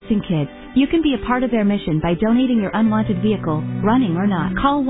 long-lasting kids. You can be a part of their mission by donating your unwanted vehicle, running or not. Call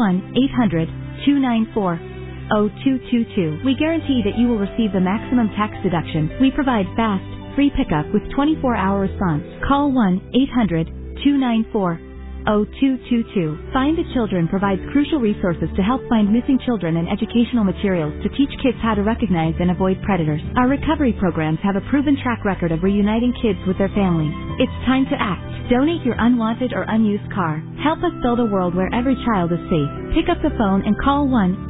1-800-294-0222. We guarantee that you will receive the maximum tax deduction. We provide fast, free pickup with 24-hour response. Call 1-800-294-0222. Find the Children provides crucial resources to help find missing children and educational materials to teach kids how to recognize and avoid predators. Our recovery programs have a proven track record of reuniting kids with their families. It's time to act. Donate your unwanted or unused car. Help us build a world where every child is safe. Pick up the phone and call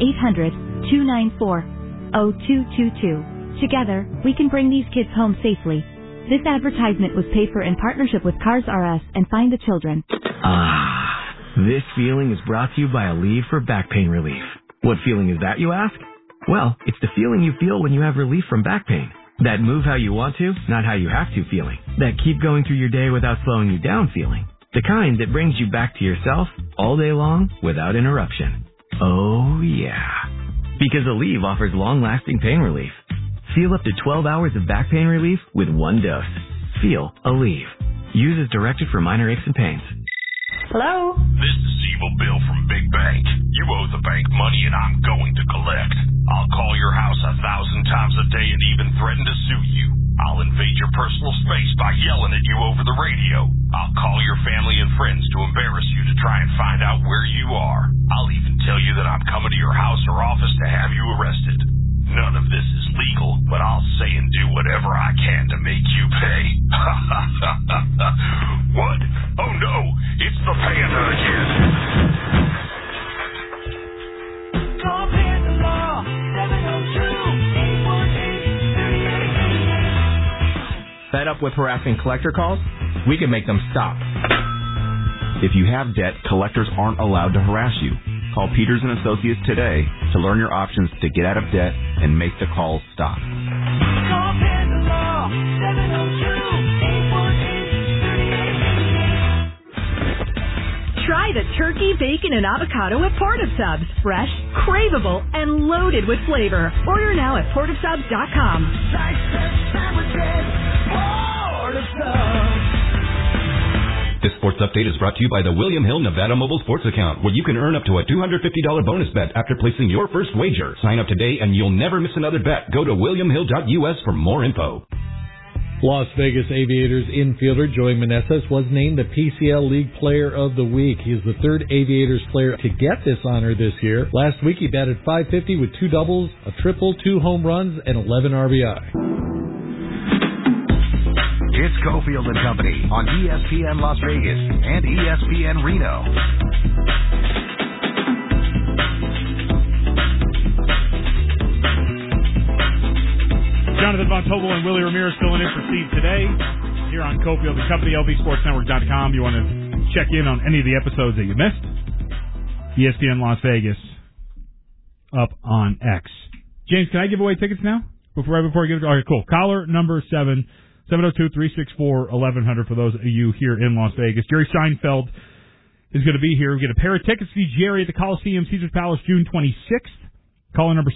1-800-294-0222. Together, we can bring these kids home safely. This advertisement was paid for in partnership with Cars R Us and Find the Children. This feeling is brought to you by Aleve for back pain relief. What feeling is that, you ask? Well, it's the feeling you feel when you have relief from back pain. That move how you want to, not how you have to feeling. That keep going through your day without slowing you down feeling. The kind that brings you back to yourself all day long without interruption. Oh, yeah. Because Aleve offers long-lasting pain relief. Feel up to 12 hours of back pain relief with one dose. Feel Aleve. Use as directed for minor aches and pains. Hello? This is Evil Bill from Big Bank. You owe the bank money and I'm going to collect. I'll call your house 1,000 times a day and even threaten to sue you. I'll invade your personal space by yelling at you over the radio. I'll call your family and friends to embarrass you to try and find out where you are. I'll even tell you that I'm coming to your house or office to have you arrested. None of this is legal, but I'll say and do whatever I can to make you pay. What? Oh no, it's the Panda again. Call Panda Law, 702-818-3888. Fed up with harassing collector calls? We can make them stop. If you have debt, collectors aren't allowed to harass you. Call Peters & Associates today to learn your options to get out of debt and make the calls stop. Call Panda Law, 702-818-3888. Try the turkey, bacon, and avocado at Port of Subs. Fresh, craveable, and loaded with flavor. Order now at portofsubs.com. Port of Subs. This sports update is brought to you by the William Hill Nevada Mobile Sports Account, where you can earn up to a $250 bonus bet after placing your first wager. Sign up today and you'll never miss another bet. Go to williamhill.us for more info. Las Vegas Aviators infielder Joey Meneses was named the PCL League Player of the Week. He is the third Aviators player to get this honor this year. Last week he batted .550 with 2 doubles, a triple, 2 home runs, and 11 RBI. It's Cofield and Company on ESPN Las Vegas and ESPN Reno. Jonathan Von Tobel and Willie Ramirez filling in for Steve today here on Cofield and Company, LVSportsNetwork.com. You want to check in on any of the episodes that you missed? ESPN Las Vegas up on X. James, can I give away tickets now? Right before I give it? All right, cool. Caller number 702-364-1100 for those of you here in Las Vegas. Jerry Seinfeld is going to be here. We get a pair of tickets to see Jerry at the Coliseum, Caesars Palace, June 26th. Caller number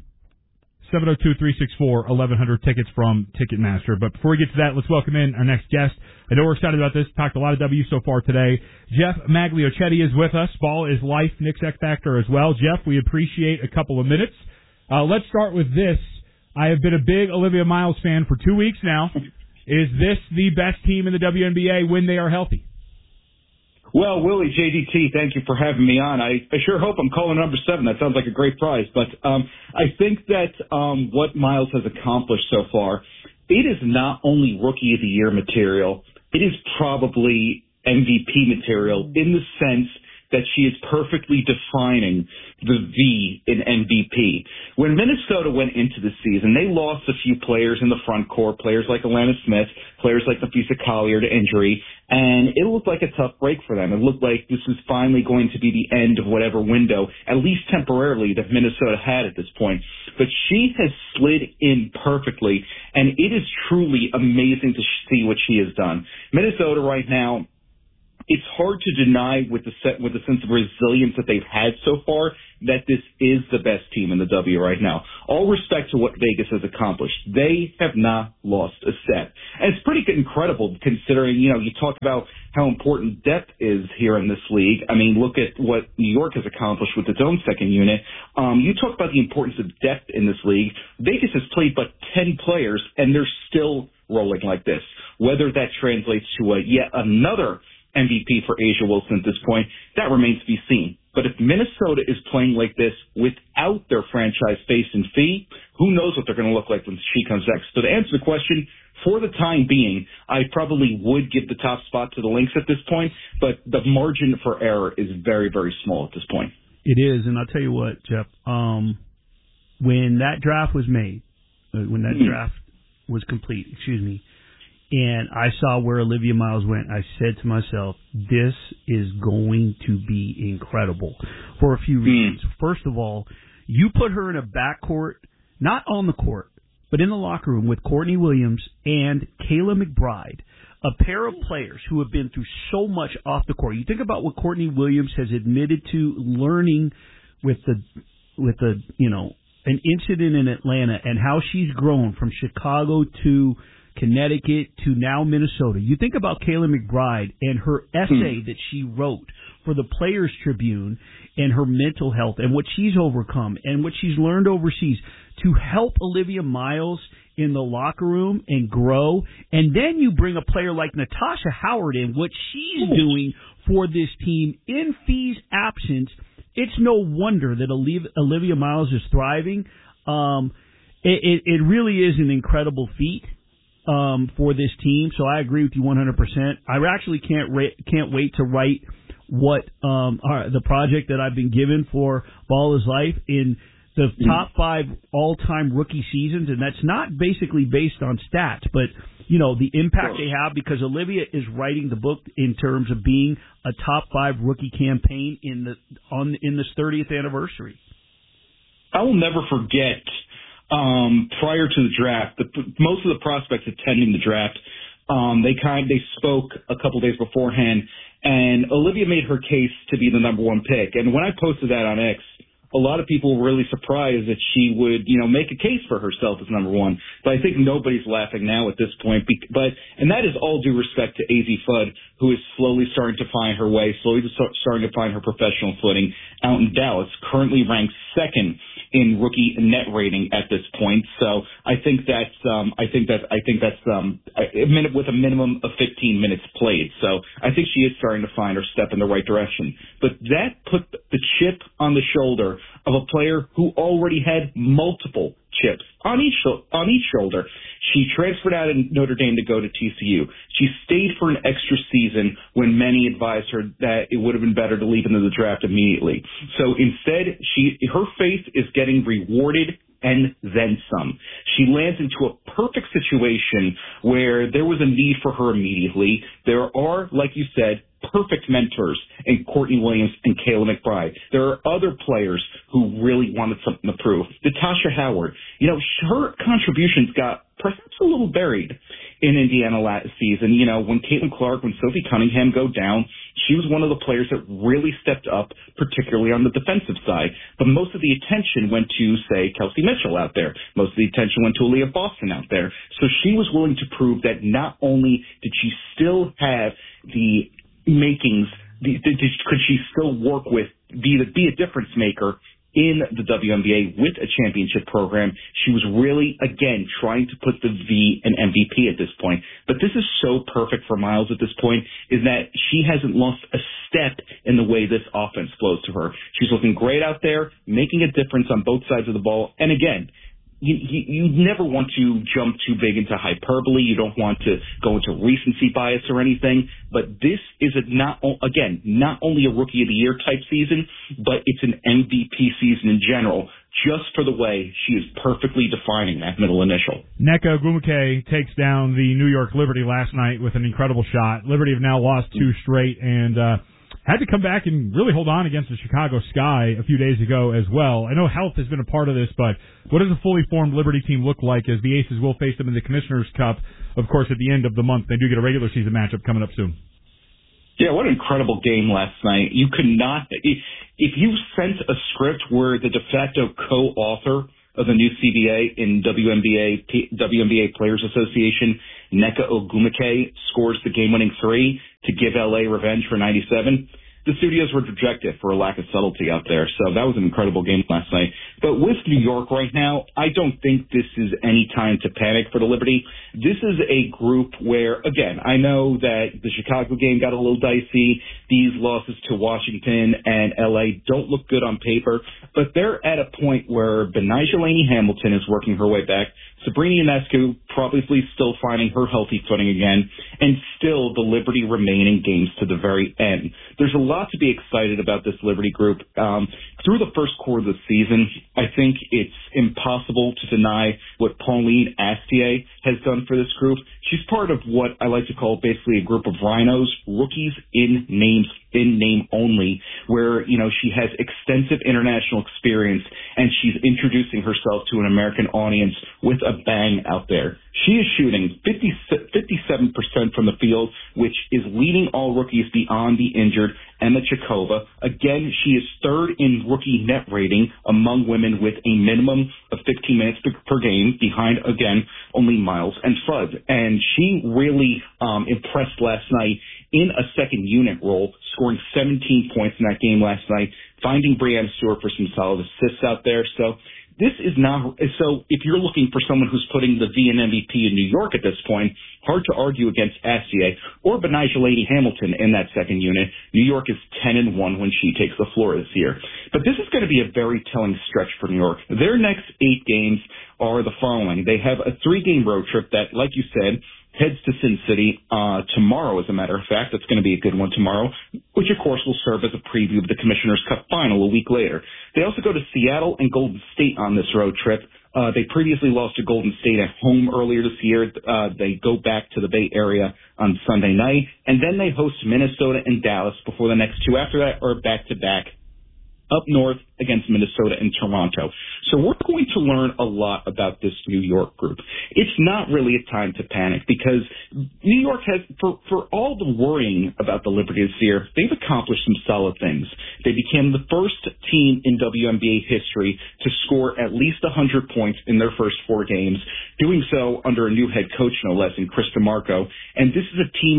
702-364-1100, tickets from Ticketmaster. But before we get to that, let's welcome in our next guest. I know we're excited about this. Talked a lot of W so far today. Jeff Magliochetti is with us. Ball is life, Knicks X Factor as well. Jeff, we appreciate a couple of minutes. Let's start with this. I have been a big Olivia Miles fan for 2 weeks now. Is this the best team in the WNBA when they are healthy? Well, Willie, JDT, thank you for having me on. I sure hope I'm calling number 7. That sounds like a great prize. But I think that what Miles has accomplished so far, it is not only Rookie of the Year material, it is probably MVP material in the sense that she is perfectly defining the V in MVP. When Minnesota went into the season, they lost a few players in the front court, players like Alana Smith, players like Nafisa Collier to injury, and it looked like a tough break for them. It looked like this was finally going to be the end of whatever window, at least temporarily, that Minnesota had at this point. But she has slid in perfectly, and it is truly amazing to see what she has done. Minnesota right now it's hard to deny with the sense of resilience that they've had so far that this is the best team in the W right now. All respect to what Vegas has accomplished. They have not lost a set. And it's pretty incredible considering, you talk about how important depth is here in this league. I mean, look at what New York has accomplished with its own second unit. You talk about the importance of depth in this league. Vegas has played but 10 players, and they're still rolling like this. Whether that translates to yet another MVP for A'ja Wilson at this point, that remains to be seen. But if Minnesota is playing like this without their franchise face and fee, who knows what they're going to look like when she comes next. So to answer the question, for the time being, I probably would give the top spot to the Lynx at this point, but the margin for error is very, very small at this point. It is, and I'll tell you what, Jeff, when that draft was made, when that draft was complete, and I saw where Olivia Miles went, I said to myself, this is going to be incredible for a few reasons. First of all, you put her in a backcourt, not on the court, but in the locker room with Courtney Williams and Kayla McBride, a pair of players who have been through so much off the court. You think about what Courtney Williams has admitted to learning with an incident in Atlanta and how she's grown from Chicago to Connecticut to now Minnesota. You think about Kayla McBride and her essay that she wrote for the Players Tribune and her mental health and what she's overcome and what she's learned overseas to help Olivia Miles in the locker room and grow. And then you bring a player like Natasha Howard in, what she's doing for this team in Fee's absence. It's no wonder that Olivia Miles is thriving. It really is an incredible feat for this team. So I agree with you 100%. I actually can't wait to write what the project that I've been given for Ball is Life in the top 5 all-time rookie seasons, and that's not basically based on stats, but the impact they have, because Olivia is writing the book in terms of being a top 5 rookie campaign in this 30th anniversary. I will never forget prior to the draft, most of the prospects attending the draft, they spoke a couple days beforehand, and Olivia made her case to be the number 1 pick. And when I posted that on X, a lot of people were really surprised that she would, make a case for herself as number 1. But I think nobody's laughing now at this point. And that is all due respect to AZ Fudd, who is slowly starting to find her way, slowly starting to find her professional footing out in Dallas, currently ranked 2nd in rookie net rating at this point. So I think that's with a minimum of 15 minutes played. So I think she is starting to find her step in the right direction. But that put the chip on the shoulder of a player who already had multiple chips on each shoulder. She transferred out of Notre Dame to go to TCU. She stayed for an extra season when many advised her that it would have been better to leave into the draft immediately. So instead, her faith is getting rewarded and then some. She lands into a perfect situation where there was a need for her immediately. There are, like you said, perfect mentors in Courtney Williams and Kayla McBride. There are other players who really wanted something to prove. Natasha Howard, her contributions got perhaps a little buried in Indiana last season. When Caitlin Clark, when Sophie Cunningham go down, she was one of the players that really stepped up, particularly on the defensive side. But most of the attention went to, say, Kelsey Mitchell out there. Most of the attention went to Aaliyah Boston out there. So she was willing to prove that not only did she still have the makings, could she still work with, be a difference maker in the WNBA with a championship program. She was really, again, trying to put the V in MVP at this point. But this is so perfect for Miles at this point, is that she hasn't lost a step in the way this offense flows to her. She's looking great out there, making a difference on both sides of the ball. And again, you never want to jump too big into hyperbole. You don't want to go into recency bias or anything. But this is not only a Rookie of the Year type season, but it's an MVP season in general, just for the way she is perfectly defining that middle initial. Nneka Ogwumike takes down the New York Liberty last night with an incredible shot. Liberty have now lost 2 straight and had to come back and really hold on against the Chicago Sky a few days ago as well. I know health has been a part of this, but what does a fully formed Liberty team look like, as the Aces will face them in the Commissioner's Cup, of course, at the end of the month? They do get a regular season matchup coming up soon. Yeah, what an incredible game last night. You could not, if you sent a script where the de facto co-author of the new CBA in WNBA Players Association, Nneka Ogwumike, scores the game-winning three to give LA revenge for 97, the studios were rejected for a lack of subtlety out there. So that was an incredible game last night. But with New York right now, I don't think this is any time to panic for the Liberty. This is a group where, again, I know that the Chicago game got a little dicey. These losses to Washington and LA don't look good on paper, but they're at a point where Benijah Laney-Hamilton is working her way back. Sabrina Ionescu probably still finding her healthy footing again, and still the Liberty remaining games to the very end. There's a lot to be excited about this Liberty group. Through the first quarter of the season, I think it's impossible to deny what Pauline Astier has done for this group. She's part of what I like to call basically a group of rhinos, rookies in name only, where, she has extensive international experience and she's introducing herself to an American audience with a bang out there. She is shooting 57% from the field, which is leading all rookies beyond the injured Emma Chikova. Again, she is third in rookie net rating among women with a minimum of 15 minutes per game, behind, again, only Miles and Fudd. And she really impressed last night in a second unit role, scoring 17 points in that game last night, finding Breanna Stewart for some solid assists out there. So this is not – so if you're looking for someone who's putting the V and MVP in New York at this point, hard to argue against Astier or Benijah Laney-Hamilton in that second unit. New York is 10-1 when she takes the floor this year. But this is going to be a very telling stretch for New York. Their next 8 games are the following. They have a 3-game road trip that, like you said, heads to Sin City tomorrow, as a matter of fact. That's going to be a good one tomorrow, which, of course, will serve as a preview of the Commissioner's Cup final a week later. They also go to Seattle and Golden State on this road trip. They previously lost to Golden State at home earlier this year. They go back to the Bay Area on Sunday night, and then they host Minnesota and Dallas before the next 2 after that are back-to-back up north against Minnesota and Toronto. So we're going to learn a lot about this New York group. It's not really a time to panic because New York has, for all the worrying about the Liberty this year, they've accomplished some solid things. They became the first team in WNBA history to score at least 100 points in their first 4 games, doing so under a new head coach, no less, in Chris DeMarco. And this is a team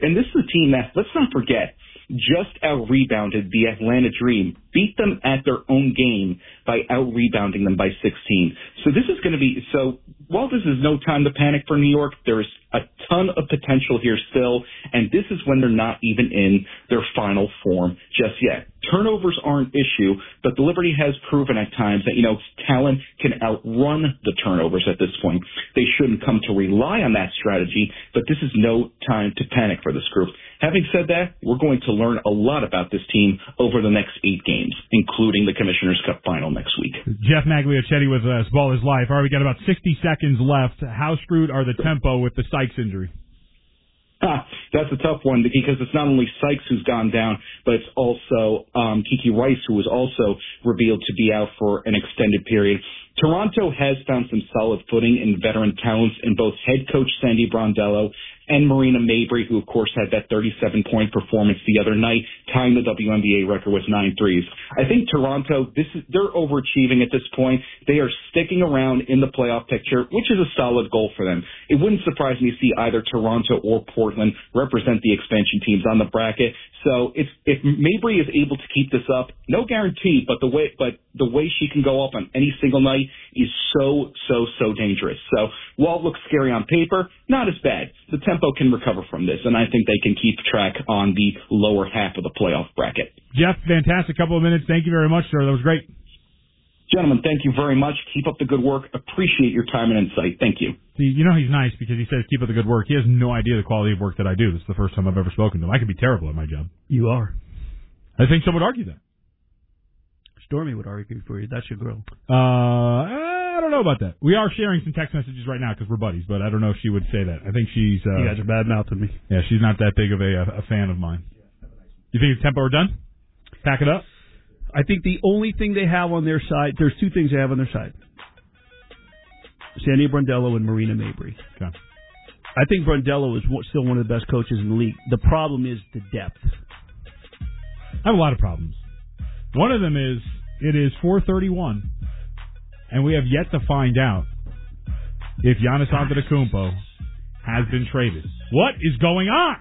that, let's not forget, just out-rebounded the Atlanta Dream, beat them at their own game by out-rebounding them by 16. So this is going to be, so while this is no time to panic for New York, there's a ton of potential here still, and this is when they're not even in their final form just yet. Turnovers aren't an issue, but the Liberty has proven at times that, talent can outrun the turnovers at this point. They shouldn't come to rely on that strategy, but this is no time to panic for this group. Having said that, we're going to learn a lot about this team over the next 8 games, including the Commissioner's Cup final next week. Jeff Magliochetti with us, Ball is Life. All right, we got about 60 seconds left. How screwed are the Tempo with the Sykes injury? That's a tough one because it's not only Sykes who's gone down, but it's also Kiki Rice, who was also revealed to be out for an extended period. Toronto has found some solid footing in veteran talents in both head coach Sandy Brondello and Marina Mabry, who, of course, had that 37-point performance the other night, tying the WNBA record with 9 threes. I think Toronto, they're overachieving at this point. They are sticking around in the playoff picture, which is a solid goal for them. It wouldn't surprise me to see either Toronto or Portland represent the expansion teams on the bracket. So if Mabry is able to keep this up, no guarantee, but the way she can go up on any single night is so dangerous. So while it looks scary on paper, not as bad. The Tempo can recover from this, and I think they can keep track on the lower half of the playoff bracket. Jeff, fantastic couple of minutes. Thank you very much, sir. That was great. Gentlemen, thank you very much. Keep up the good work. Appreciate your time and insight. Thank you. See, he's nice because he says keep up the good work. He has no idea the quality of work that I do. This is the first time I've ever spoken to him. I could be terrible at my job. You are. I think some would argue that. Stormy would argue for you. That's your girl. I don't know about that. We are sharing some text messages right now because we're buddies, but I don't know if she would say that. I think she's... you guys are bad-mouthing me. Yeah, she's not that big of a fan of mine. You think Tempo are done? Pack it up? I think the only thing they have on their side... There's 2 things they have on their side. Sandy Brondello and Marina Mabry. Okay. I think Brondello is still one of the best coaches in the league. The problem is the depth. I have a lot of problems. One of them is it is 4:31, and we have yet to find out if Giannis Antetokounmpo has been traded. What is going on?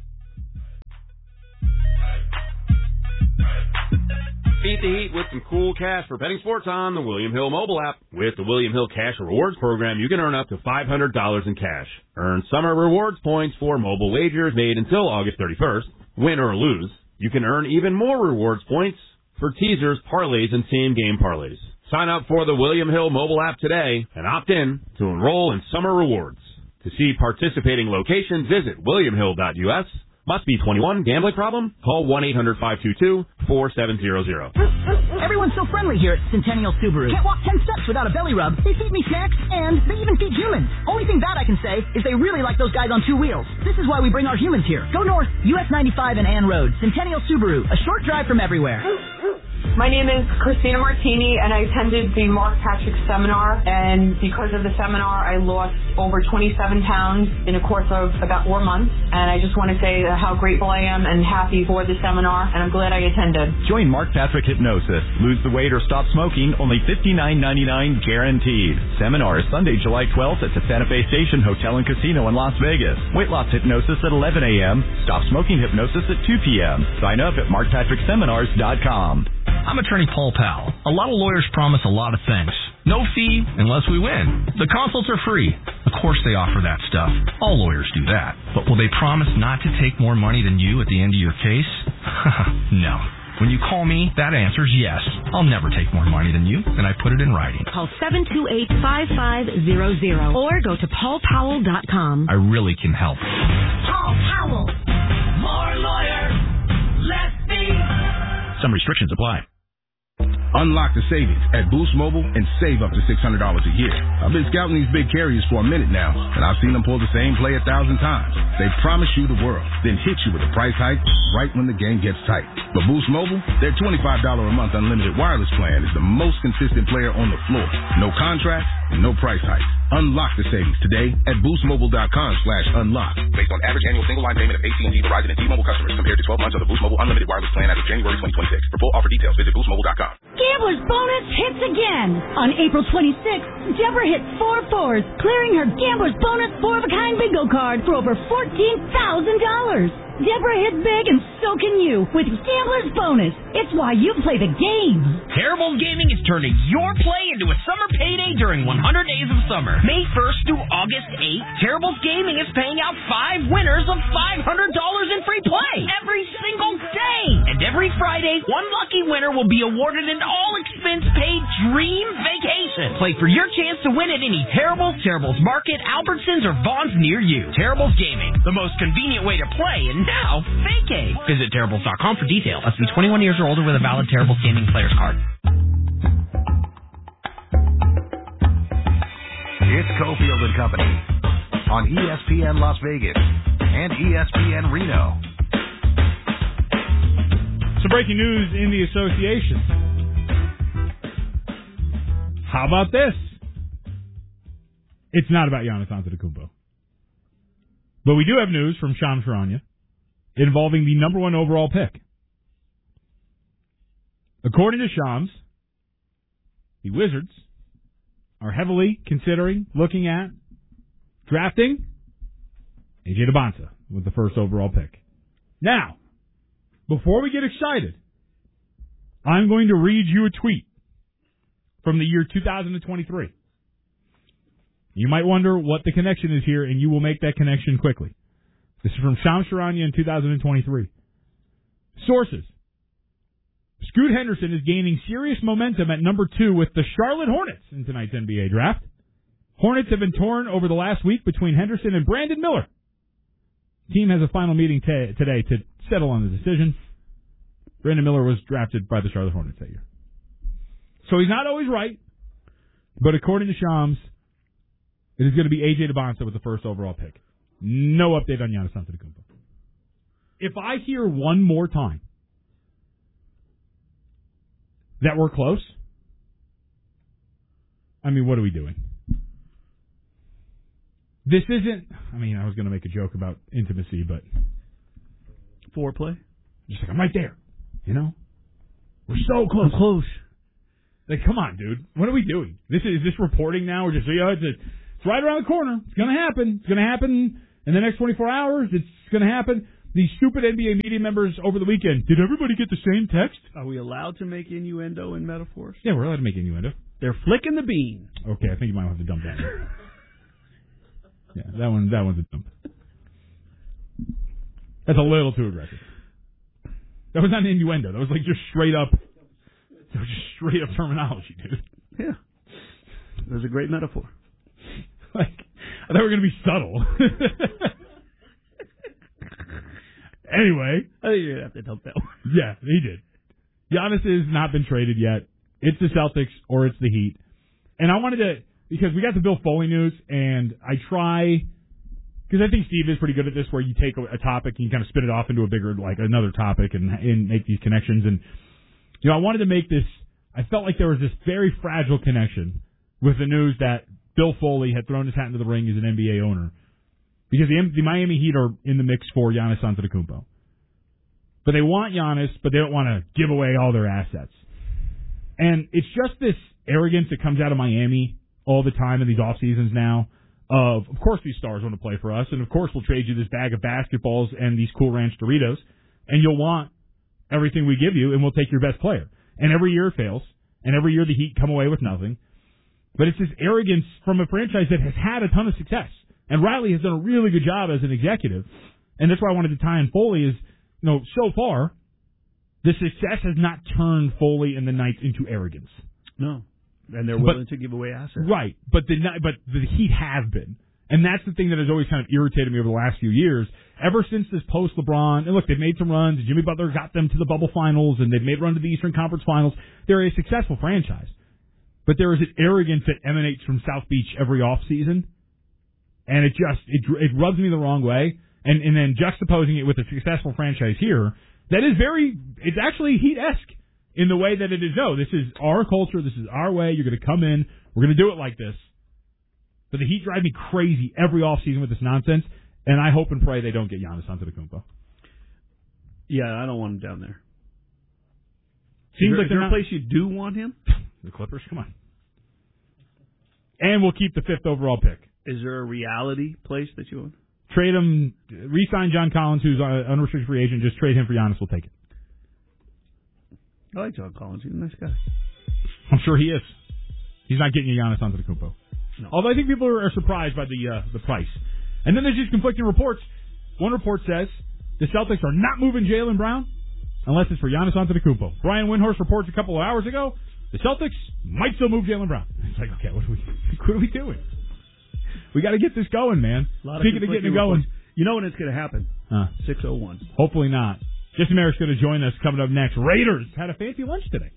Beat the heat with some cool cash for betting sports on the William Hill mobile app. With the William Hill Cash Rewards program, you can earn up to $500 in cash. Earn summer rewards points for mobile wagers made until August 31st. Win or lose, you can earn even more rewards points for teasers, parlays, and same-game parlays. Sign up for the William Hill mobile app today and opt in to enroll in summer rewards. To see participating locations, visit williamhill.us. Must be 21. Gambling problem? Call 1-800-522-4700. Everyone's so friendly here at Centennial Subaru. Can't walk 10 steps without a belly rub. They feed me snacks, and they even feed humans. Only thing bad I can say is they really like those guys on two wheels. This is why we bring our humans here. Go north, US 95 and Ann Road. Centennial Subaru, a short drive from everywhere. My name is Christina Martini, and I attended the Mark Patrick seminar, and because of the seminar, I lost over 27 pounds in a course of about 4 months, and I just want to say how grateful I am and happy for the seminar, and I'm glad I attended. Join Mark Patrick Hypnosis. Lose the weight or stop smoking, only $59.99 guaranteed. Seminar is Sunday, July 12th at the Santa Fe Station Hotel and Casino in Las Vegas. Weight loss hypnosis at 11 a.m., stop smoking hypnosis at 2 p.m. Sign up at markpatrickseminars.com. I'm attorney Paul Powell. A lot of lawyers promise a lot of things. No fee unless we win. The consults are free. Of course they offer that stuff. All lawyers do that. But will they promise not to take more money than you at the end of your case? No. When you call me, that answer's yes. I'll never take more money than you, and I put it in writing. Call 728-5500 or go to paulpowell.com. I really can help. Paul Powell. More lawyers. Less fees. Some restrictions apply. Unlock the savings at Boost Mobile and save up to $600 a year. I've been scouting these big carriers for a minute now, and I've seen them pull the same play 1,000 times. They promise you the world, then hit you with a price hike right when the game gets tight. But Boost Mobile, their $25 a month unlimited wireless plan is the most consistent player on the floor. No contract and no price hike. Unlock the savings today at boostmobile.com/unlock. Based on average annual single line payment of AT&T, Verizon, and T-Mobile customers compared to 12 months of the Boost Mobile unlimited wireless plan as of January 2026. For full offer details, visit boostmobile.com. Gambler's bonus hits again. On April 26th, Deborah hit 4 fours, clearing her Gambler's bonus 4-of-a-kind bingo card for over $14,000. Deborah hit big, and so can you with Gambler's bonus. It's why you play the game. Terrible Gaming is turning your play into a summer payday during 100 days of summer. May 1st through August 8th, Terrible Gaming is paying out 5 winners of $500 in free play every single day. And every Friday, one lucky winner will be awarded an all-expense-paid dream vacation. Play for your chance to win at any Terrible's, Terrible's Market, Albertsons, or Vaughn's near you. Terrible's Gaming, the most convenient way to play, and now vacate. Visit Terribles.com for details. Must be 21 years or older with a valid Terribles Gaming player's card. It's Cofield and Company on ESPN Las Vegas and ESPN Reno. Some breaking news in the association. How about this? It's not about Giannis Antetokounmpo. But we do have news from Shams Charania involving the number 1 overall pick. According to Shams, the Wizards are heavily considering looking at drafting AJ Debonsa with the first overall pick. Now, before we get excited, I'm going to read you a tweet from the year 2023. You might wonder what the connection is here, and you will make that connection quickly. This is from Shams Charania in 2023. Sources. Scoot Henderson is gaining serious momentum at number 2 with the Charlotte Hornets in tonight's NBA draft. Hornets have been torn over the last week between Henderson and Brandon Miller. The team has a final meeting today to settle on the decision. Brandon Miller was drafted by the Charlotte Hornets that year. So he's not always right, but according to Shams, it is going to be AJ Debonsa with the first overall pick. No update on Giannis Antetokounmpo. If I hear one more time that we're close, I mean, what are we doing? this isn't. I mean, I was going to make a joke about intimacy, but foreplay. Just like I'm right there. You know, we're so close. I'm close. Like, come on, dude. What are we doing? Is this reporting now? We're just it's right around the corner. It's going to happen. It's going to happen in the next 24 hours. It's going to happen. These stupid NBA media members over the weekend. Did everybody get the same text? Are we allowed to make innuendo and metaphors? Yeah, we're allowed to make innuendo. They're flicking the bean. Okay, I think you might have to dump that. Yeah, that one's a dump. That's a little too aggressive. That was not an innuendo. That was like just straight up. That was just straight up terminology, dude. Yeah, it was a great metaphor. Like, I thought we were going to be subtle. Anyway. I think you're going to have to dump that one. Yeah, he did. Giannis has not been traded yet. It's the Celtics or it's the Heat. And I wanted to, because we got the Bill Foley news, and I try, because I think Steve is pretty good at this, where you take a topic and you kind of spit it off into a bigger, like another topic and make these connections. And, you know, I wanted to make this, I felt like there was this very fragile connection with the news that Bill Foley had thrown his hat into the ring as an NBA owner. Because the Miami Heat are in the mix for Giannis Antetokounmpo. But they want Giannis, but they don't want to give away all their assets. And it's just this arrogance that comes out of Miami all the time in these off seasons now of course these stars want to play for us, and of course we'll trade you this bag of basketballs and these Cool Ranch Doritos, and you'll want everything we give you, and we'll take your best player. And every year it fails, and every year the Heat come away with nothing. But it's this arrogance from a franchise that has had a ton of success. And Riley has done a really good job as an executive. And that's why I wanted to tie in Foley is, you know, so far, the success has not turned Foley and the Knights into arrogance. No. And they're willing to give away assets. Right. But the Heat have been. And that's the thing that has always kind of irritated me over the last few years. Ever since this post-LeBron, and look, they've made some runs. Jimmy Butler got them to the bubble finals, and they've made a run to the Eastern Conference Finals. They're a successful franchise. But there is an arrogance that emanates from South Beach every offseason. And it rubs me the wrong way. And then juxtaposing it with a successful franchise here, that is it's actually Heat-esque in the way that it is, no, this is our culture, this is our way, you're going to come in, we're going to do it like this. But the Heat drive me crazy every offseason with this nonsense, and I hope and pray they don't get Giannis Antetokounmpo. Yeah, I don't want him down there. Seems like is there a place you do want him? The Clippers, come on. And we'll keep the 5th overall pick. Is there a reality place that you want? Trade him, re-sign John Collins, who's an unrestricted free agent. Just trade him for Giannis. We'll take it. I like John Collins. He's a nice guy. I'm sure he is. He's not getting you Giannis Antetokounmpo. No. Although I think people are surprised by the price. And then there's these conflicting reports. One report says the Celtics are not moving Jaylen Brown unless it's for Giannis Antetokounmpo. Brian Windhorst reports a couple of hours ago the Celtics might still move Jaylen Brown. It's like, okay, what are we doing? We got to get this going, man. Speaking of getting it going. You know when it's going to happen? 6:01. Hopefully not. Jesse Merrick's going to join us coming up next. Raiders had a fancy lunch today.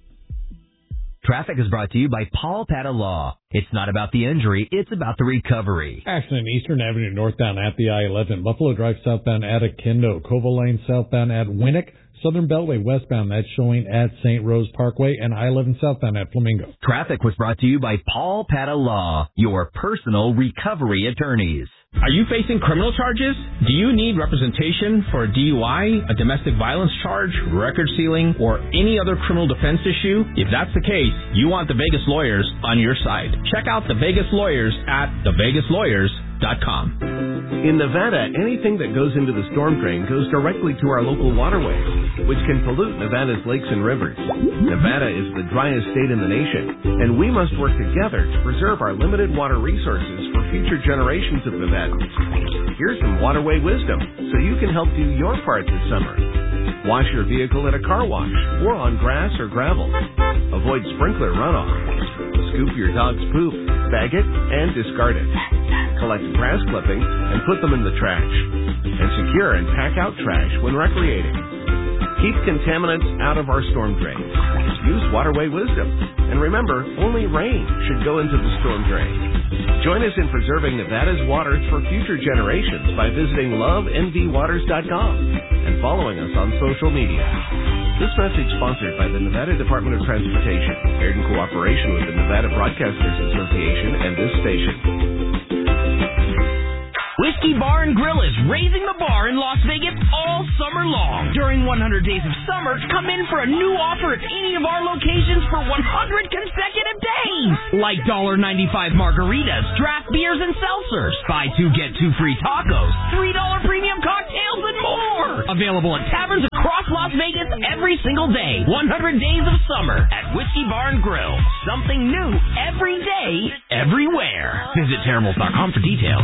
Traffic is brought to you by Paul Pata Law. It's not about the injury, it's about the recovery. Accident Eastern Avenue northbound at the I-11, Buffalo Drive southbound at Akindo, Koval Lane southbound at Winnick, Southern Beltway westbound, that's showing at St. Rose Parkway, and I-11 southbound at Flamingo. Traffic was brought to you by Paul Pata Law, your personal recovery attorneys. Are you facing criminal charges? Do you need representation for a DUI, a domestic violence charge, record sealing, or any other criminal defense issue? If that's the case, you want the Vegas Lawyers on your side. Check out the Vegas Lawyers at thevegaslawyers.com. In Nevada, anything that goes into the storm drain goes directly to our local waterways, which can pollute Nevada's lakes and rivers. Nevada is the driest state in the nation, and we must work together to preserve our limited water resources for future generations of Nevadans. Here's some waterway wisdom so you can help do your part this summer. Wash your vehicle at a car wash or on grass or gravel. Avoid sprinkler runoff. Scoop your dog's poop, bag it, and discard it. Collect grass clippings and put them in the trash. And secure and pack out trash when recreating. Keep contaminants out of our storm drains. Use waterway wisdom. And remember, only rain should go into the storm drain. Join us in preserving Nevada's waters for future generations by visiting lovenvwaters.com and following us on social media. This message sponsored by the Nevada Department of Transportation, aired in cooperation with the Nevada Broadcasters Association and this station. Whiskey Bar and Grill is raising the bar in Las Vegas all summer long. During 100 Days of Summer, come in for a new offer at any of our locations for 100 consecutive days. Like $1.95 margaritas, draft beers, and seltzers. Buy two, get two free tacos, $3 premium cocktails, and more. Available at taverns across Las Vegas every single day. 100 Days of Summer at Whiskey Bar and Grill. Something new every day, everywhere. Visit Terribles.com for details.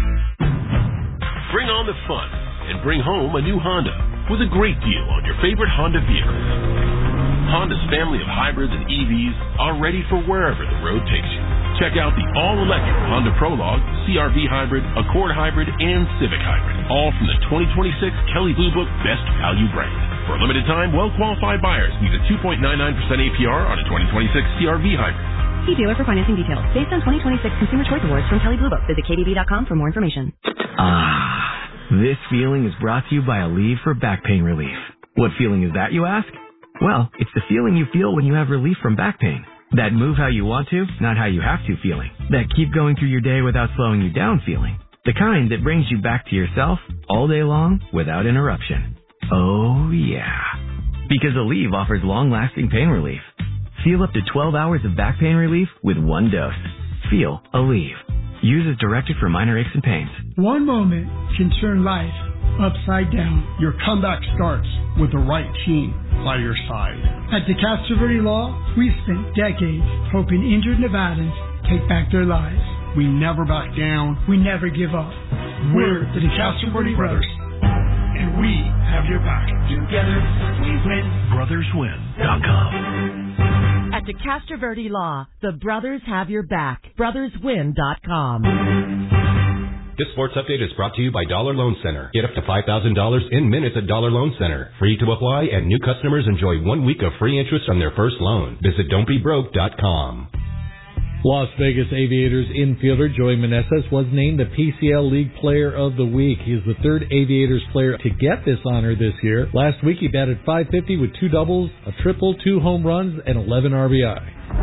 Bring on the fun and bring home a new Honda with a great deal on your favorite Honda vehicle. Honda's family of hybrids and EVs are ready for wherever the road takes you. Check out the all-electric Honda Prologue, CR-V Hybrid, Accord Hybrid, and Civic Hybrid, all from the 2026 Kelley Blue Book Best Value brand. For a limited time, well-qualified buyers need a 2.99% APR on a 2026 CR-V Hybrid. See dealer for financing details. Based on 2026 Consumer Choice Awards from Kelley Blue Book. Visit KBB.com for more information. This feeling is brought to you by Aleve for back pain relief. What feeling is that, you ask? Well, it's the feeling you feel when you have relief from back pain. That move how you want to, not how you have to feeling. That keep going through your day without slowing you down feeling. The kind that brings you back to yourself all day long without interruption. Oh, yeah. Because Aleve offers long-lasting pain relief. Feel up to 12 hours of back pain relief with one dose. Feel Aleve. Use as directed for minor aches and pains. One moment can turn life upside down. Your comeback starts with the right team by your side. At the Castroverde Law, we've spent decades helping injured Nevadans take back their lives. We never back down. We never give up. We're the Castroverde Brothers, and we have your back. Together, we win. BrothersWin.com. At the Castroverde Law, the brothers have your back. BrothersWin.com. This sports update is brought to you by Dollar Loan Center. Get up to $5,000 in minutes at Dollar Loan Center. Free to apply, and new customers enjoy 1 week of free interest on their first loan. Visit don'tbebroke.com. Las Vegas Aviators infielder Joey Meneses was named the PCL League Player of the Week. He is the third Aviators player to get this honor this year. Last week he batted .550 with 2 doubles, a triple, 2 home runs, and 11 RBI.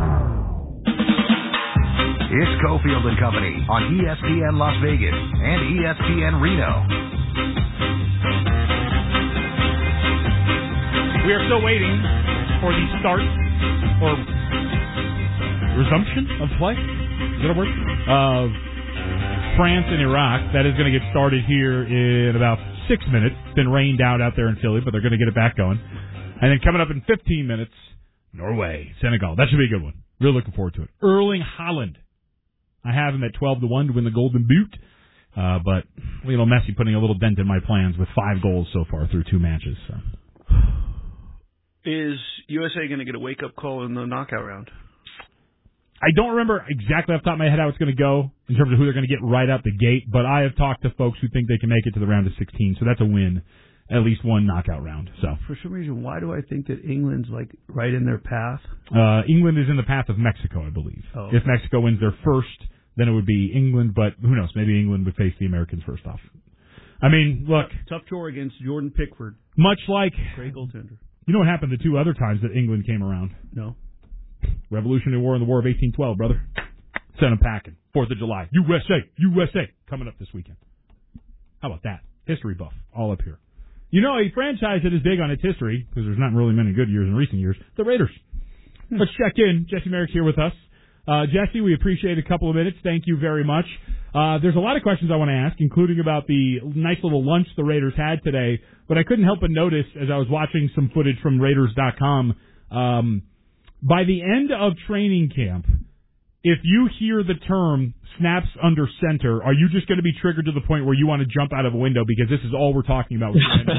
It's Cofield and Company on ESPN Las Vegas and ESPN Reno. We are still waiting for the start or resumption of play. Is that a word? Of France and Iraq. That is going to get started here in about 6 minutes. It's been rained out there in Philly, but they're going to get it back going. And then coming up in 15 minutes, Norway, Senegal. That should be a good one. Really looking forward to it. Erling Haaland. I have him at 12-1 to win the Golden Boot. But Lionel Messi putting a little dent in my plans with 5 goals so far through 2 matches. So. Is USA going to get a wake-up call in the knockout round? I don't remember exactly off the top of my head how it's going to go in terms of who they're going to get right out the gate, but I have talked to folks who think they can make it to the round of 16, so that's a win, at least one knockout round. So for some reason, why do I think that England's like right in their path? England is in the path of Mexico, I believe. Oh, okay. If Mexico wins their first, then it would be England, but who knows? Maybe England would face the Americans first off. I mean, look. Tough chore against Jordan Pickford. Much like... Great goaltender. You know what happened the 2 other times that England came around? No. Revolutionary War and the War of 1812, brother. Send them packing. 4th of July. USA! USA! Coming up this weekend. How about that? History buff. All up here. You know, a franchise that is big on its history, because there's not really many good years in recent years, the Raiders. Let's check in. Jesse Merrick's here with us. Jesse, we appreciate a couple of minutes. Thank you very much. There's a lot of questions I want to ask, including about the nice little lunch the Raiders had today, but I couldn't help but notice as I was watching some footage from Raiders.com, by the end of training camp, if you hear the term snaps under center, are you just going to be triggered to the point where you want to jump out of a window because this is all we're talking about?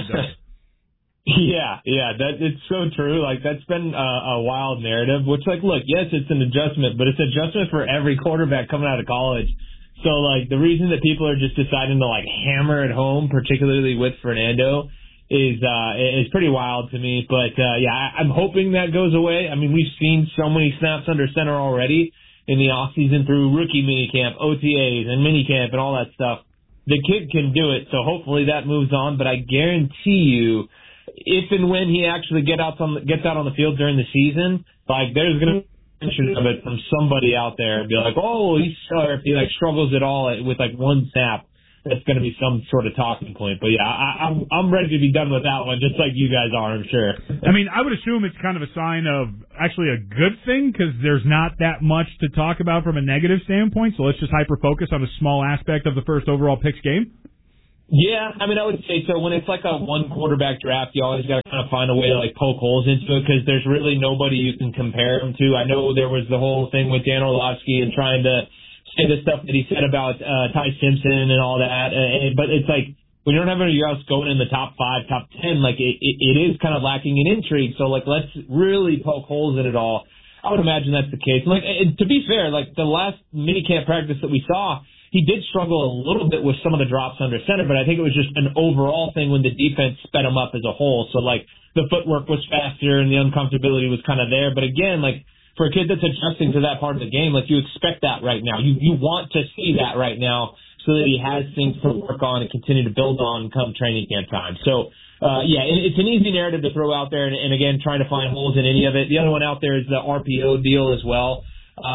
Yeah, it's so true. Like, that's been a wild narrative, which, like, look, yes, it's an adjustment, but it's an adjustment for every quarterback coming out of college. So, like, the reason that people are just deciding to, like, hammer it home, particularly with Fernando, is pretty wild to me. But, I'm hoping that goes away. I mean, we've seen so many snaps under center already in the offseason through rookie minicamp, OTAs, and minicamp, and all that stuff. The kid can do it, so hopefully that moves on. But I guarantee you, if and when he actually gets out on the field during the season, like, there's going to be mention of it from somebody out there and be like, oh, or if he like struggles at all with like one snap. that's going to be some sort of talking point. But yeah, I'm ready to be done with that one, just like you guys are, I'm sure. I mean, I would assume it's kind of a sign of actually a good thing because there's not that much to talk about from a negative standpoint. So let's just hyper-focus on a small aspect of the first overall picks game. Yeah, I mean, I would say so. When it's like a one quarterback draft, you always got to kind of find a way to like poke holes into it because there's really nobody you can compare him to. I know there was the whole thing with Dan Orlovsky and trying to say the stuff that he said about Ty Simpson and all that, but it's like when you don't have anybody else going in the top 5, top 10, like it is kind of lacking in intrigue. So like let's really poke holes in it all. I would imagine that's the case. And like to be fair, like the last minicamp practice that we saw, he did struggle a little bit with some of the drops under center, but I think it was just an overall thing when the defense sped him up as a whole. So like the footwork was faster and the uncomfortability was kind of there. But again, like for a kid that's adjusting to that part of the game, like you expect that right now. You want to see that right now so that he has things to work on and continue to build on come training camp time. So, yeah, it's an easy narrative to throw out there. And again, trying to find holes in any of it. The other one out there is the RPO deal as well.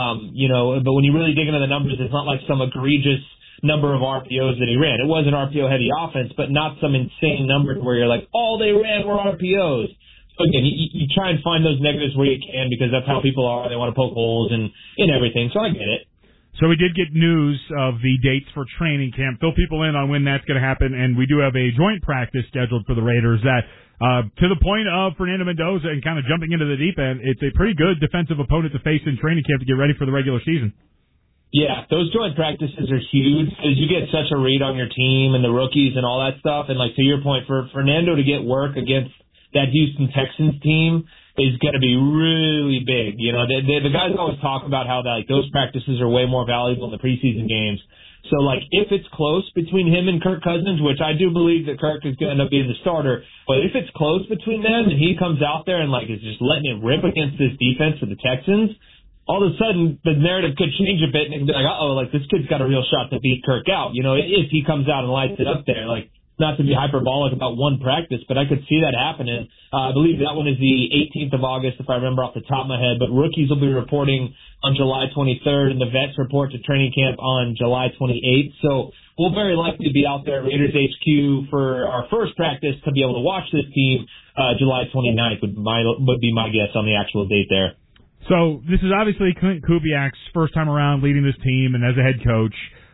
But when you really dig into the numbers, it's not like some egregious number of RPOs that he ran. It was an RPO heavy offense, but not some insane numbers where you're like, all they ran were RPOs. Again, you try and find those negatives where you can because that's how people are. They want to poke holes and in everything, so I get it. So we did get news of the dates for training camp. Fill people in on when that's going to happen, and we do have a joint practice scheduled for the Raiders that, to the point of Fernando Mendoza and kind of jumping into the deep end, it's a pretty good defensive opponent to face in training camp to get ready for the regular season. Yeah, those joint practices are huge because you get such a read on your team and the rookies and all that stuff. And like to your point, for Fernando to get work against that Houston Texans team is going to be really big. You know, the guys always talk about how like those practices are way more valuable than the preseason games. So like if it's close between him and Kirk Cousins, which I do believe that Kirk is going to end up being the starter, but if it's close between them and he comes out there and like is just letting it rip against this defense of the Texans, all of a sudden the narrative could change a bit and it could be like, uh-oh, like this kid's got a real shot to beat Kirk out. You know, if he comes out and lights it up there, like. Not to be hyperbolic about one practice, but I could see that happening. I believe that one is the 18th of August, if I remember off the top of my head. But rookies will be reporting on July 23rd, and the vets report to training camp on July 28th. So we'll very likely be out there at Raiders HQ for our first practice to be able to watch this team. July 29th would be my guess on the actual date there. So this is obviously Clint Kubiak's first time around leading this team and as a head coach.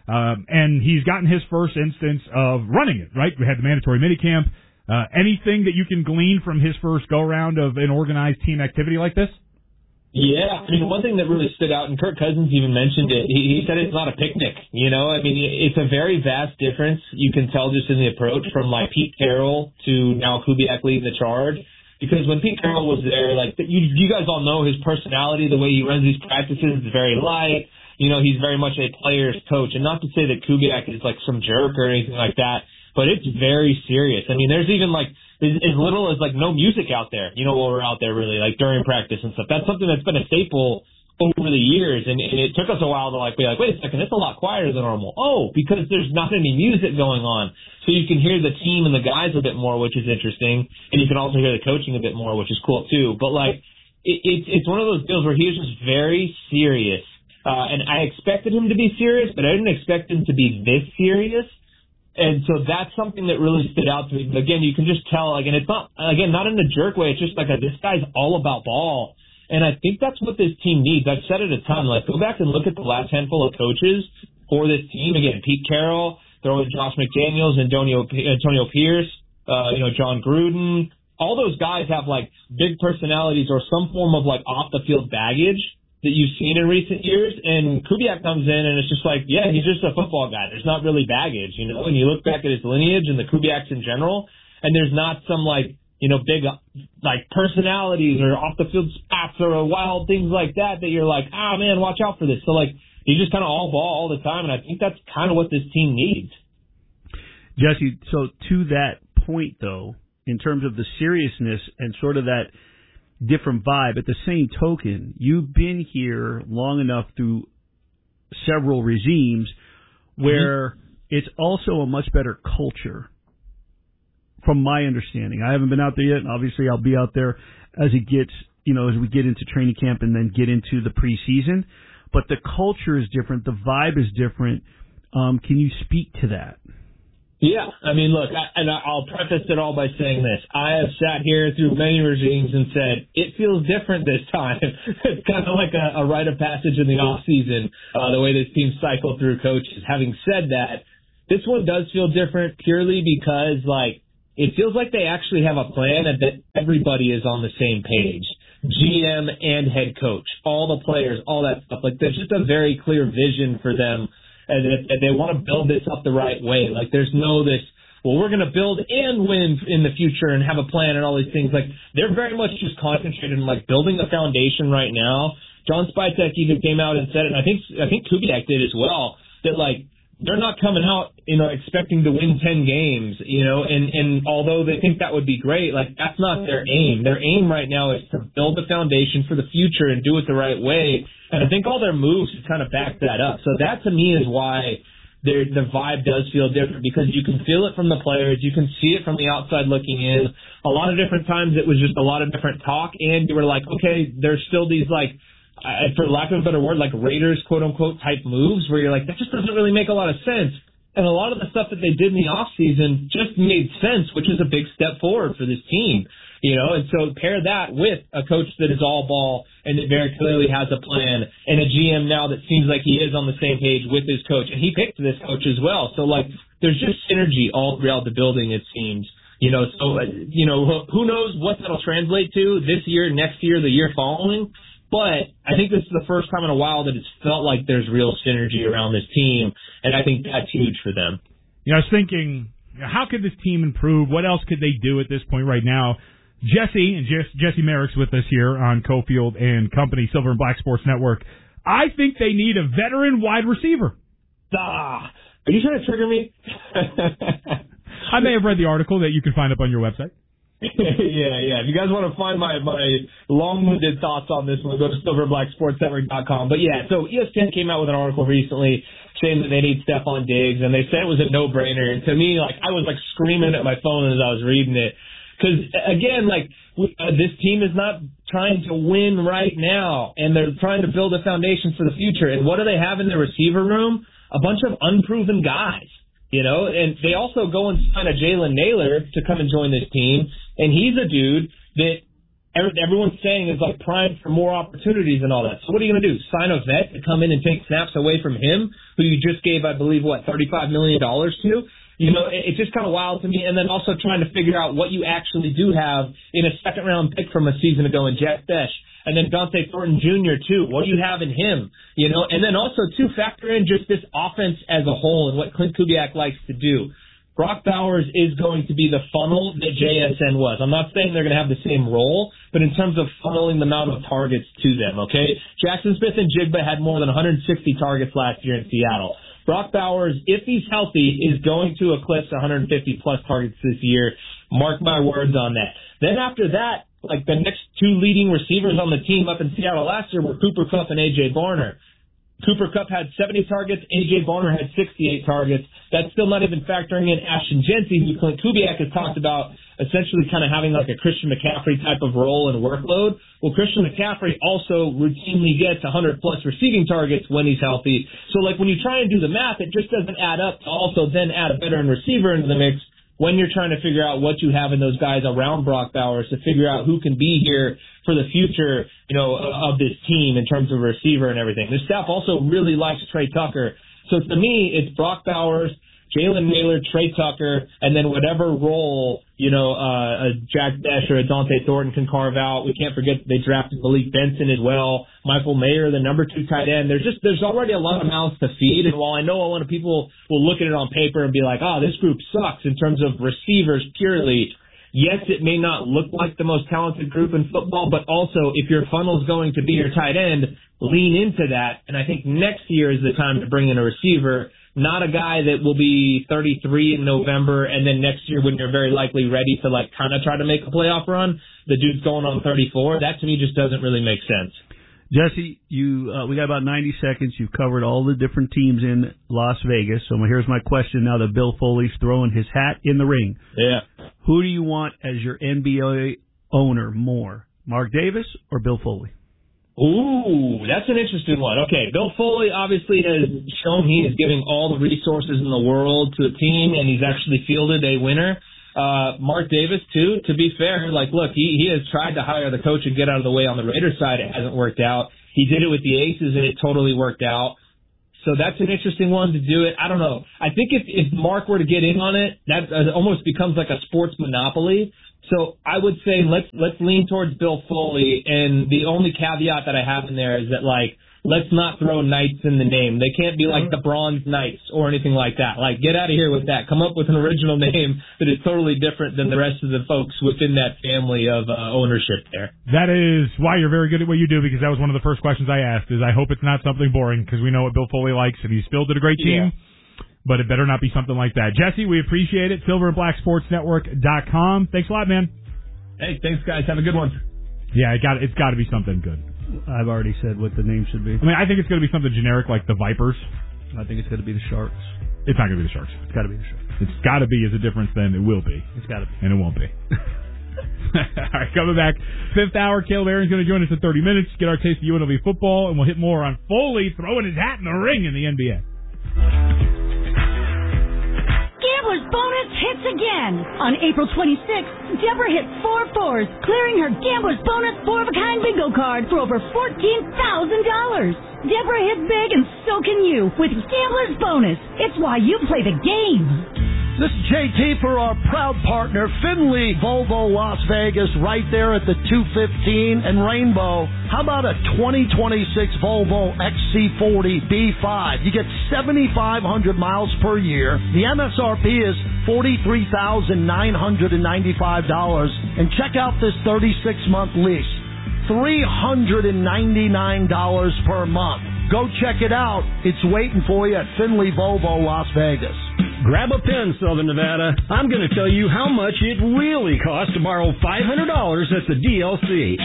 And he's gotten his first instance of running it, right? We had the mandatory minicamp. Anything that you can glean from his first go-round of an organized team activity like this? Yeah, I mean, one thing that really stood out, and Kirk Cousins even mentioned it, he said it's not a picnic, you know? I mean, it's a very vast difference. You can tell just in the approach from, like, Pete Carroll to now Kubiak leading the charge. Because when Pete Carroll was there, like, you guys all know his personality, the way he runs these practices is very light. You know, he's very much a player's coach. And not to say that Kubiak is like some jerk or anything like that, but it's very serious. I mean, there's even like as little as like no music out there, you know, while we're out there really, like during practice and stuff. That's something that's been a staple over the years. And it took us a while to like be like, wait a second, it's a lot quieter than normal. Oh, because there's not any music going on. So you can hear the team and the guys a bit more, which is interesting. And you can also hear the coaching a bit more, which is cool too. But like, it's one of those deals where he was just very serious. And I expected him to be serious, but I didn't expect him to be this serious. And so that's something that really stood out to me. But again, you can just tell, like, and it's not, again, not in a jerk way. It's just like this guy's all about ball. And I think that's what this team needs. I've said it a ton. Like, go back and look at the last handful of coaches for this team. Again, Pete Carroll, throw in Josh McDaniels, Antonio Pierce, John Gruden. All those guys have, like, big personalities or some form of, like, off-the-field baggage that you've seen in recent years, and Kubiak comes in and it's just like, yeah, he's just a football guy. There's not really baggage, you know, and you look back at his lineage and the Kubiaks in general, and there's not some like, you know, big like personalities or off the field spats or wild things like that you're like, man, watch out for this. So like, he's just kind of all ball all the time, and I think that's kind of what this team needs. Jesse, so to that point though, in terms of the seriousness and sort of that different vibe. At the same token, you've been here long enough through several regimes where it's also a much better culture, from my understanding. I haven't been out there yet, and obviously I'll be out there as it gets, you know, as we get into training camp and then get into the preseason. But the culture is different. The vibe is different. Can you speak to that? Yeah, I mean, look, I'll preface it all by saying this. I have sat here through many regimes and said, it feels different this time. It's kind of like a rite of passage in the off-season, the way this team cycled through coaches. Having said that, this one does feel different purely because, like, it feels like they actually have a plan and that everybody is on the same page. GM and head coach, all the players, all that stuff. Like, there's just a very clear vision for them. And they want to build this up the right way. Like, there's no this, well, we're going to build and win in the future and have a plan and all these things. Like, they're very much just concentrated on, like, building a foundation right now. John Spytek even came out and said it, and I think Kubiak did as well, that, like, they're not coming out, expecting to win 10 games, and although they think that would be great, like, that's not their aim. Their aim right now is to build a foundation for the future and do it the right way. And I think all their moves kind of back that up. So that, to me, is why the vibe does feel different, because you can feel it from the players. You can see it from the outside looking in. A lot of different times it was just a lot of different talk, and you were like, okay, there's still these, like, for lack of a better word, like Raiders, quote-unquote, type moves where you're like, that just doesn't really make a lot of sense. And a lot of the stuff that they did in the offseason just made sense, which is a big step forward for this team. And so pair that with a coach that is all ball and that very clearly has a plan, and a GM now that seems like he is on the same page with his coach, and he picked this coach as well. So, like, there's just synergy all throughout the building, it seems. So, who knows what that'll translate to this year, next year, the year following. But I think this is the first time in a while that it's felt like there's real synergy around this team, and I think that's huge for them. I was thinking, how could this team improve? What else could they do at this point right now? Jesse Merrick's with us here on Cofield and Company, Silver and Black Sports Network. I think they need a veteran wide receiver. Are you trying to trigger me? I may have read the article that you can find up on your website. Yeah. If you guys want to find my long-winded thoughts on this one, go to silverblacksportsnetwork.com. But yeah, so ESPN came out with an article recently saying that they need Stephon Diggs, and they said it was a no-brainer. And to me, like, I was like screaming at my phone as I was reading it. Because, again, like, this team is not trying to win right now, and they're trying to build a foundation for the future. And what do they have in their receiver room? A bunch of unproven guys. And they also go and sign a Jalen Naylor to come and join this team, and he's a dude that everyone's saying is, like, primed for more opportunities and all that. So what are you going to do, sign a vet to come in and take snaps away from him, who you just gave, I believe, $35 million to? It's just kind of wild to me. And then also trying to figure out what you actually do have in a second-round pick from a season ago in Jack Besh. And then Dante Thornton Jr., too. What do you have in him? And then also, too, factor in just this offense as a whole and what Clint Kubiak likes to do. Brock Bowers is going to be the funnel that JSN was. I'm not saying they're going to have the same role, but in terms of funneling the amount of targets to them, okay? Jackson Smith and Jigba had more than 160 targets last year in Seattle. Brock Bowers, if he's healthy, is going to eclipse 150-plus targets this year. Mark my words on that. Then after that, like, the next two leading receivers on the team up in Seattle last year were Cooper Kupp and A.J. Barner. Cooper Kupp had 70 targets. A.J. Barner had 68 targets. That's still not even factoring in Ashton Jeanty, who Clint Kubiak has talked about essentially kind of having like a Christian McCaffrey type of role and workload. Well, Christian McCaffrey also routinely gets 100-plus receiving targets when he's healthy. So, like, when you try and do the math, it just doesn't add up to also then add a veteran receiver into the mix when you're trying to figure out what you have in those guys around Brock Bowers to figure out who can be here for the future, of this team in terms of receiver and everything. The staff also really likes Trey Tucker. So to me, it's Brock Bowers, Jalen Naylor, Trey Tucker, and then whatever role, a Jack Besh or a Dante Thornton can carve out. We can't forget that they drafted Malik Benson as well. Michael Mayer, the number 2 tight end. There's already a lot of mouths to feed. And while I know a lot of people will look at it on paper and be like, this group sucks in terms of receivers purely, yes, it may not look like the most talented group in football, but also if your funnel is going to be your tight end, lean into that. And I think next year is the time to bring in a receiver, not a guy that will be 33 in November, and then next year when you're very likely ready to kind of try to make a playoff run, the dude's going on 34. That to me just doesn't really make sense. Jesse, we got about 90 seconds. You've covered all the different teams in Las Vegas. So here's my question now that Bill Foley's throwing his hat in the ring. Yeah. Who do you want as your NBA owner more, Mark Davis or Bill Foley? Ooh, that's an interesting one. Okay, Bill Foley obviously has shown he is giving all the resources in the world to the team, and he's actually fielded a winner. Mark Davis, too, to be fair. Like, look, he has tried to hire the coach and get out of the way on the Raiders side. It hasn't worked out. He did it with the Aces, and it totally worked out. So that's an interesting one to do it. I don't know. I think if Mark were to get in on it, that almost becomes like a sports monopoly. So I would say let's lean towards Bill Foley, and the only caveat that I have in there is that, like, let's not throw Knights in the name. They can't be like the Bronze Knights or anything like that. Like, get out of here with that. Come up with an original name that is totally different than the rest of the folks within that family of ownership there. That is why you're very good at what you do, because that was one of the first questions I asked, is I hope it's not something boring, because we know what Bill Foley likes, and he's still did a great team. Yeah. But it better not be something like that. Jesse, we appreciate it. SilverandBlackSportsNetwork.com. Thanks a lot, man. Hey, thanks, guys. Have a good one. Yeah, it's got to be something good. I've already said what the name should be. I mean, I think it's going to be something generic like the Vipers. I think it's going to be the Sharks. It's not going to be the Sharks. It's got to be the Sharks. It's got to be is a difference than it will be. It's got to be. And it won't be. All right, coming back. Fifth hour, Caleb Aaron's going to join us in 30 minutes, get our taste of UNLV football, and we'll hit more on Foley throwing his hat in the ring in the NBA. Gambler's Bonus hits again. On April 26th, Deborah hit 4 fours, clearing her Gambler's Bonus 4-of-a-kind bingo card for over $14,000. Deborah hit big, and so can you with Gambler's Bonus. It's why you play the game. This is JT for our proud partner, Finley Volvo Las Vegas, right there at the 215 and Rainbow. How about a 2026 Volvo XC40 B5? You get 7,500 miles per year. The MSRP is $43,995. And check out this 36-month lease, $399 per month. Go check it out. It's waiting for you at Finley Volvo Las Vegas. Grab a pen, Southern Nevada. I'm going to tell you how much it really costs to borrow $500 at the DLC.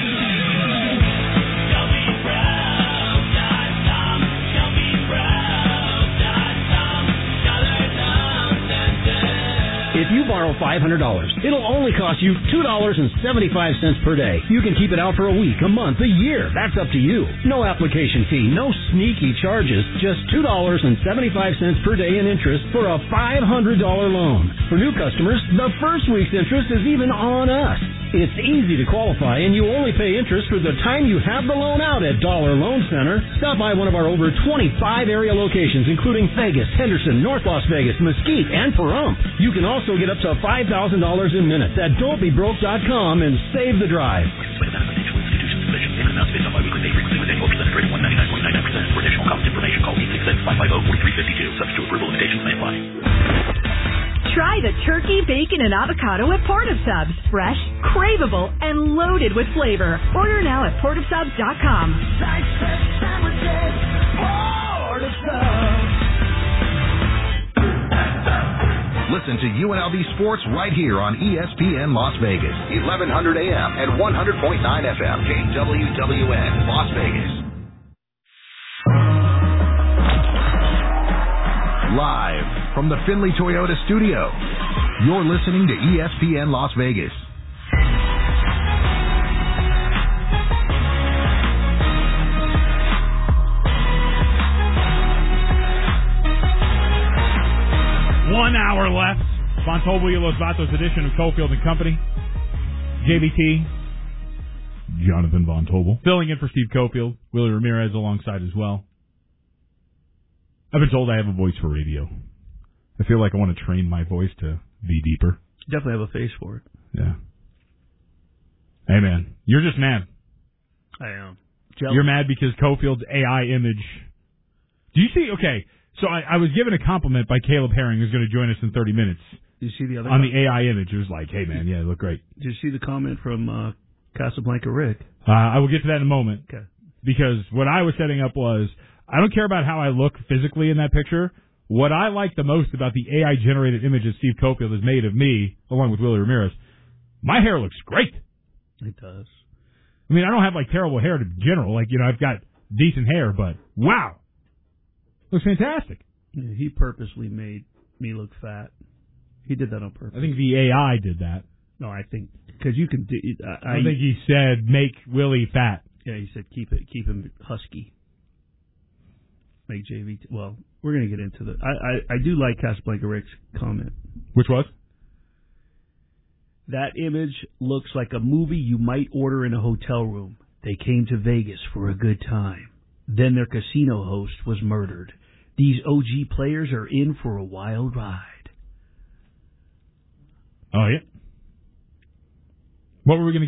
If you borrow $500, it'll only cost you $2.75 per day. You can keep it out for a week, a month, a year. That's up to you. No application fee, no sneaky charges, just $2.75 per day in interest for a $500 loan. For new customers, the first week's interest is even on us. It's easy to qualify, and you only pay interest for the time you have the loan out at Dollar Loan Center. Stop by one of our over 25 area locations, including Vegas, Henderson, North Las Vegas, Mesquite, and Pahrump. You can also get up to $5,000 in minutes at don'tbebroke.com and save the drive. Try the turkey, bacon, and avocado at Port of Subs. Fresh, craveable, and loaded with flavor. Order now at portofsubs.com. Listen to UNLV Sports right here on ESPN Las Vegas, 1100 AM and 100.9 FM, KWWN, Las Vegas. Live from the Finley Toyota studio, you're listening to ESPN Las Vegas. One hour left. Von Tobel y Los Vatos edition of Cofield and Company. JVT, Jonathan Von Tobel, filling in for Steve Cofield. Willie Ramirez alongside as well. I've been told I have a voice for radio. I feel like I want to train my voice to be deeper. Definitely have a face for it. Yeah. Hey, man, you're just mad. I am. Jealous. You're mad because Cofield's AI image. Do you see? Okay, so I was given a compliment by Caleb Herring, who's going to join us in 30 minutes. Did you see the other on the AI image? It was like, hey, man, yeah, you look great. Did you see the comment from Casablanca Rick? I will get to that in a moment. Okay. Because what I was setting up was, I don't care about how I look physically in that picture. What I like the most about the AI-generated image that Steve Cofield has made of me, along with Willie Ramirez, my hair looks great. It does. I mean, I don't have, like, terrible hair in general. Like, you know, I've got decent hair, but wow. Looks fantastic. Yeah, he purposely made me look fat. He did that on purpose. I think the AI did that. No, I think, because you can do... I think he said, make Willie fat. Yeah, he said keep him husky. Make JV. Well, we're gonna get into the. I do like Casablanca Rick's comment. Which was? That image looks like a movie you might order in a hotel room. They came to Vegas for a good time. Then their casino host was murdered. These OG players are in for a wild ride. Oh, yeah. What were we going to